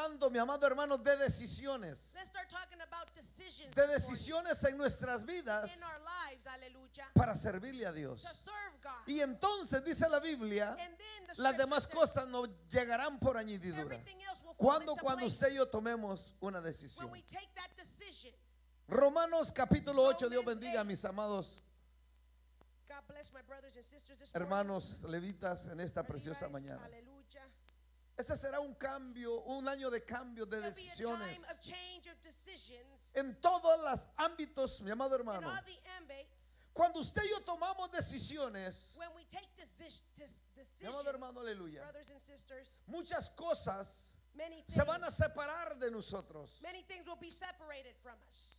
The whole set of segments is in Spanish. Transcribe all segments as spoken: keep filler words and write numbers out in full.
hablando, mi amado hermano, de decisiones. Let's start talking about decisions De this morning. decisiones en nuestras vidas In our lives, hallelujah, para servirle a Dios. to serve God. Y entonces dice la Biblia, And then the las scripture demás says, cosas no llegarán por añadidura. everything else will fall Cuando into cuando place usted y yo tomemos una decisión. when we take that decision. Romanos capítulo ocho, Dios Romans bendiga a eight. mis amados God bless my brothers and sisters this morning. hermanos levitas en esta Our preciosa Levites, mañana. hallelujah. Ese será un cambio, un año de cambio de There'll be a decisiones time of change of decisions en todos los ámbitos, mi amado in hermano. all the ambits. Cuando usted y yo tomamos decisiones, When we take deci- dis- mi amado decisions, hermano, aleluya, brothers and sisters, muchas cosas many se van a things, separar de nosotros. many things will be separated from us.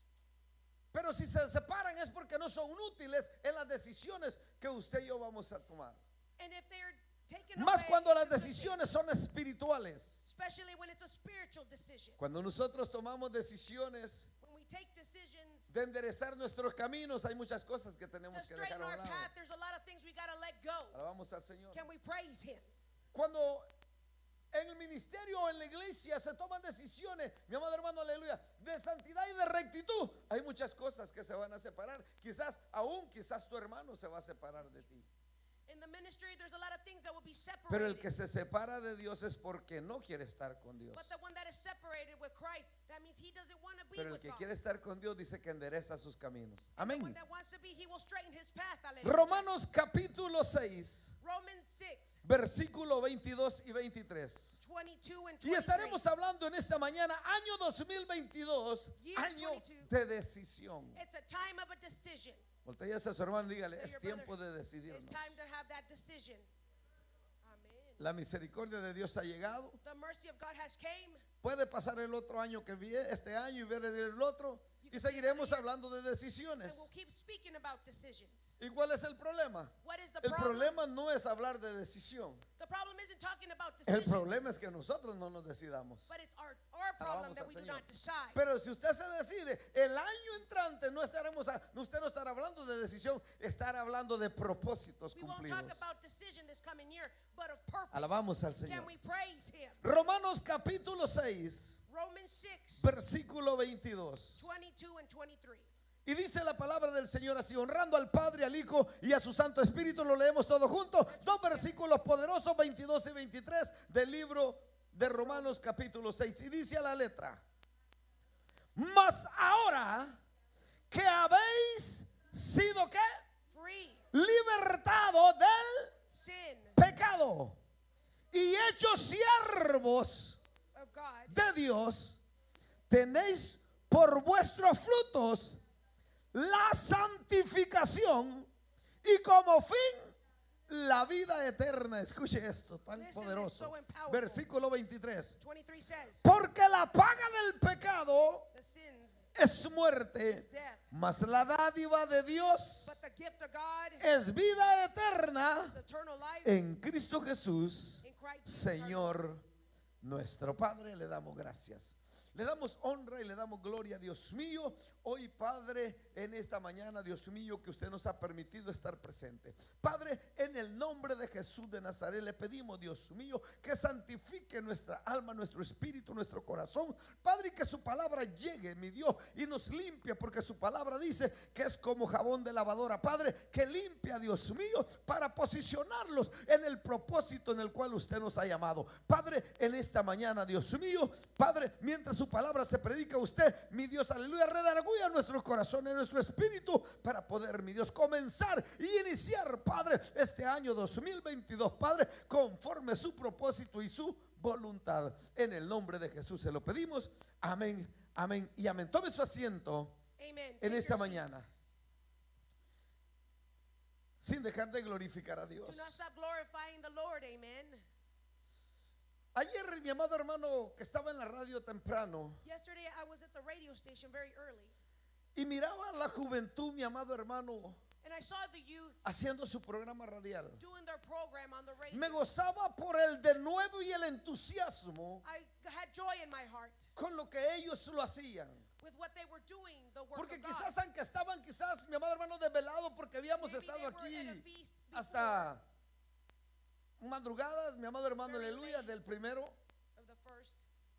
Pero si se separan es porque no son útiles en las decisiones que usted y yo vamos a tomar. And if they're taken Más away, cuando las it's a good thing, decisiones son espirituales. especially when it's a spiritual decision. Cuando nosotros tomamos decisiones When we take decisions de enderezar nuestros caminos, hay muchas cosas que to tenemos que straighten dejar a our un lado. path, there's a lot of things we got to let go. Alabamos al Señor. Can we praise Him? Cuando en el ministerio o en la iglesia se toman decisiones, mi amado hermano, aleluya, de santidad y de rectitud, hay muchas cosas que se van a separar. Quizás aún, quizás tu hermano se va a separar de ti. In the ministry, there's a lot of things that will be Pero el separated. que se separa de Dios es porque no quiere estar con Dios. But the one that is separated with Christ, that means he doesn't want to be Pero el with que God. quiere estar con Dios dice que endereza sus caminos. The one Amén. that wants to be, he will straighten his path. Hallelujah. Romanos capítulo seis, Romans six, versículo veintidós y veintitrés. twenty-two and Y twenty-three. estaremos hablando en esta mañana, año dos mil veintidós, Year año twenty-two. de decisión. It's a time of a decision. Voltea a su hermano y dígale, Tell es your tiempo brother, de It's decidirnos. time to have that decision. Amen. La misericordia de Dios ha llegado. The mercy of God has came. Puede pasar el otro año que viene, este año y ver el otro. Y seguiremos hablando de And decisiones. we'll keep speaking about decisions. ¿Y cuál es el problema? What is the El problem? problema no es hablar de decisión. The problem isn't talking about El decisions, problema es que nosotros no nos decidamos. but it's our, our problem Alabamos that al we do Señor. not decide. Pero si usted se decide, el año entrante no estaremos, a- usted no estará hablando de decisión, estará hablando de propósitos We won't cumplidos. talk about decision this coming year, but of purpose. Alabamos al Señor. Can we praise Him? Romanos capítulo seis, Romans six, versículo veintidós. twenty-two and twenty-three. Y dice la palabra del Señor así, honrando al Padre, al Hijo y a su Santo Espíritu. Lo leemos todo juntos. Dos versículos poderosos, veintidós y veintitrés del libro de Romanos capítulo seis. Y dice a la letra: mas ahora que habéis sido ¿qué? Free, Libertado del sin pecado y hechos siervos of God, de Dios, tenéis por vuestros frutos la santificación y como fin la vida eterna. Escuche esto tan Listen, this is poderoso. so powerful. Versículo veintitrés. twenty-three says, Porque la paga del pecado the sins es muerte, is death, mas la dádiva de Dios but the gift of God es vida eterna is eternal life en Cristo Jesús, in Christ. Señor nuestro. Padre, le damos gracias. Le damos honra y le damos gloria, Dios mío. Hoy, Padre, en esta mañana, Dios mío, que usted nos ha permitido estar presente. Padre, en el nombre de Jesús de Nazaret, le pedimos, Dios mío, que santifique nuestra alma, nuestro espíritu, nuestro corazón. Padre, y que su palabra llegue, mi Dios, y nos limpie, porque su palabra dice que es como jabón de lavadora. Padre, que limpia, Dios mío, para posicionarlos en el propósito en el cual usted nos ha llamado. Padre, en esta mañana, Dios mío, Padre, mientras su palabra se predica a usted, mi Dios, aleluya, redarguya nuestros corazones, nuestro espíritu, para poder, mi Dios, comenzar y iniciar, Padre, este año dos mil veintidós, Padre, conforme su propósito y su voluntad. En el nombre de Jesús se lo pedimos. Amén, amén y amén. Tome su asiento Amen. en Take esta your seat. mañana, sin dejar de glorificar a Do Dios. not stop glorifying the Lord. Amen. Ayer, mi amado hermano, que estaba en la radio temprano Yesterday I was at the radio station very early, y miraba a la juventud, mi amado hermano, and I saw the youth haciendo su programa radial. doing their program on the radio. Me gozaba por el denuedo y el entusiasmo I had joy in my heart con lo que ellos lo hacían. with what they were doing, the work Porque of God. quizás aunque estaban, quizás, mi amado hermano, desvelados porque habíamos Maybe estado they were aquí at a feast before, hasta madrugadas, mi amado hermano, Very aleluya, late. del primero